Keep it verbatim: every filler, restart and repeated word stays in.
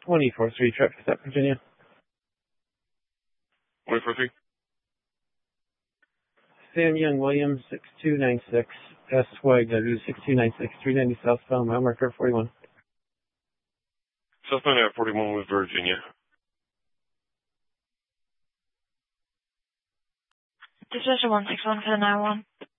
twenty-four three, traffic stop, Virginia. twenty-four three. Sam Young Williams, six two nine six, S Y W, six two nine six, three ninety southbound, mile marker forty-one. Southbound at forty-one with Virginia. Decision one six one for the nine one.